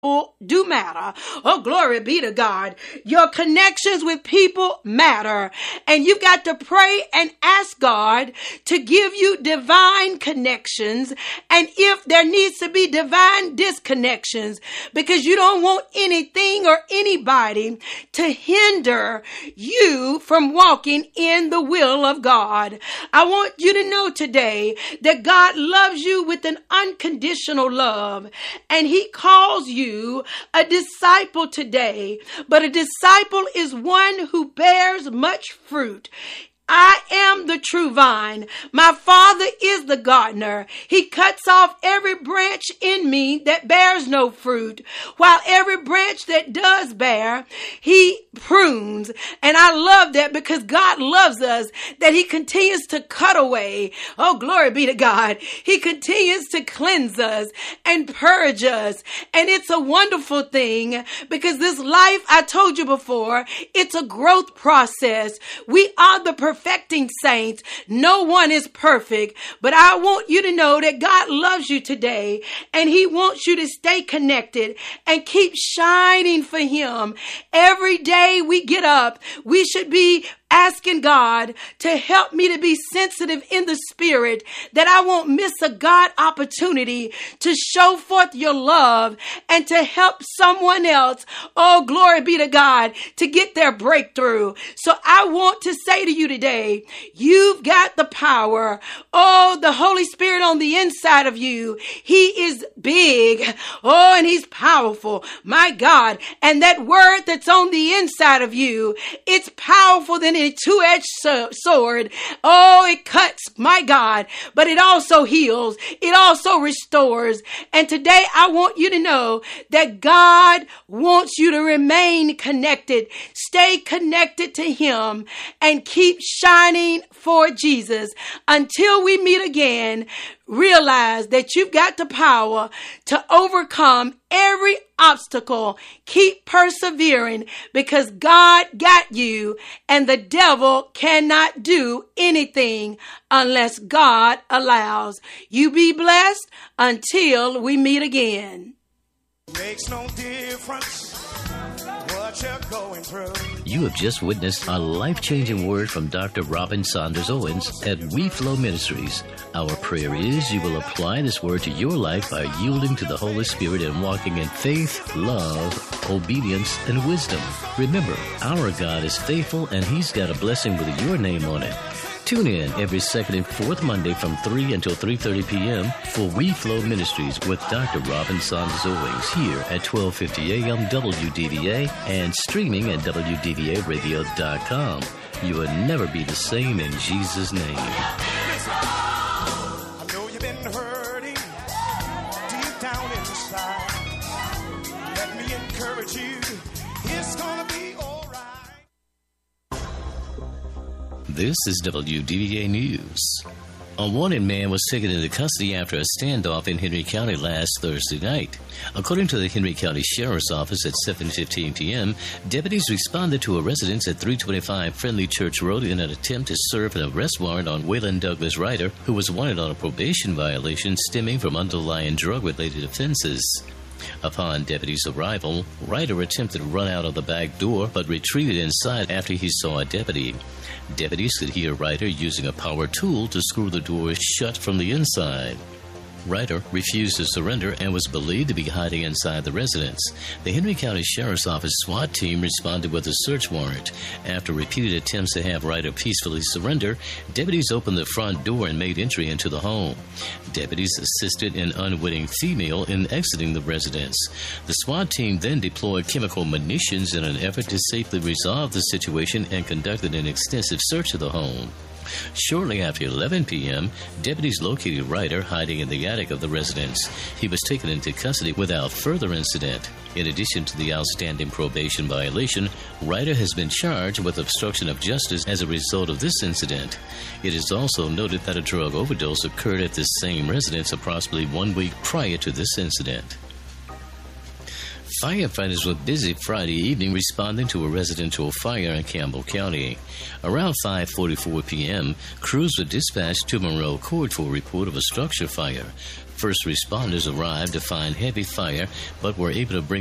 do matter. Oh, glory be to God. Your connections with people matter. And you've got to pray and ask God to give you divine connections. And if there needs to be divine disconnections, because you don't want anything or anybody to hinder you from walking in the will of God. I want you to know today that God loves you with an unconditional love, and he calls you a disciple today. But a disciple is one who bears much fruit. I am the true vine. My Father is the gardener. He cuts off every branch in me that bears no fruit, while every branch that does bear, he prunes. And I love that, because God loves us, that he continues to cut away. Oh, glory be to God. He continues to cleanse us and purge us. And it's a wonderful thing, because this life, I told you before, it's a growth process. We are the perfecting saints. No one is perfect, but I want you to know that God loves you today, and he wants you to stay connected and keep shining for him. Every day we get up, we should be asking God to help me to be sensitive in the spirit, that I won't miss a God opportunity to show forth your love and to help someone else. Oh, glory be to God, to get their breakthrough. So I want to say to you today, you've got the power. Oh, the Holy Spirit on the inside of you. He is big. Oh, and he's powerful. My God. And that word that's on the inside of you, it's powerful than a two-edged sword. Oh, it cuts, my God, but it also heals. It also restores. And today I want you to know that God wants you to remain connected. Stay connected to him and keep shining for Jesus. Until we meet again, realize that you've got the power to overcome every obstacle. Keep persevering, because God got you, and the devil cannot do anything unless God allows. You be blessed until we meet again. Makes no difference what you're going through. You have just witnessed a life-changing word from Dr. Robin Saunders Owens at We Flow Ministries. Our prayer is you will apply this word to your life by yielding to the Holy Spirit and walking in faith, love, obedience, and wisdom. Remember, our God is faithful, and he's got a blessing with your name on it. Tune in every second and fourth Monday from 3 until 3:30 p.m. for We Flow Ministries with Dr. Robin Saunders Owens here at 1250 a.m. WDVA and streaming at WDVAradio.com. You will never be the same in Jesus' name. I know you've been hurting deep down inside. Let me encourage you. It's gonna be all right. This is WDVA News. A wanted man was taken into custody after a standoff in Henry County last Thursday night. According to the Henry County Sheriff's Office at 7:15 p.m., deputies responded to a residence at 325 Friendly Church Road in an attempt to serve an arrest warrant on Waylon Douglas Ryder, who was wanted on a probation violation stemming from underlying drug-related offenses. Upon deputies' arrival, Ryder attempted to run out of the back door but retreated inside after he saw a deputy. Deputies could hear Ryder using a power tool to screw the door shut from the inside. Ryder refused to surrender and was believed to be hiding inside the residence. The Henry County Sheriff's Office SWAT team responded with a search warrant. After repeated attempts to have Ryder peacefully surrender, deputies opened the front door and made entry into the home. Deputies assisted an unwitting female in exiting the residence. The SWAT team then deployed chemical munitions in an effort to safely resolve the situation and conducted an extensive search of the home. Shortly after 11 p.m., deputies located Ryder hiding in the attic of the residence. He was taken into custody without further incident. In addition to the outstanding probation violation, Ryder has been charged with obstruction of justice as a result of this incident. It is also noted that a drug overdose occurred at this same residence approximately 1 week prior to this incident. Firefighters were busy Friday evening responding to a residential fire in Campbell County. Around 5:44 p.m., crews were dispatched to Monroe Court for a report of a structure fire. First responders arrived to find heavy fire, but were able to bring